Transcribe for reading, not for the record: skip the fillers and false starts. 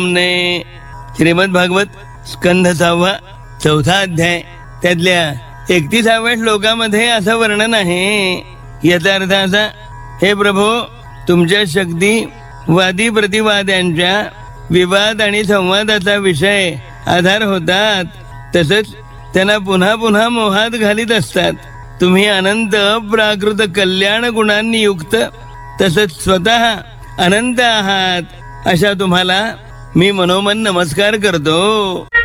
ने श्रीमद भागवत स्कंध 6 चौथा अध्याय त्यातल्या 31व्या श्लोकामध्ये असं वर्णन आहे. याचा अर्थ असा, हे प्रभो, तुमच्या शक्ती वादी प्रतिवाद्यांच्या विवाद आणि संवादाचा विषय आधार होतात, तसंच त्यांना पुन्हा पुन्हा मोहात घालीत असतात. तुम्ही अनंत प्राकृत कल्याण गुणांनी युक्त तसंच स्वतः अनंत आहात. अशा तुम्हाला मी मनोमन नमस्कार करतो.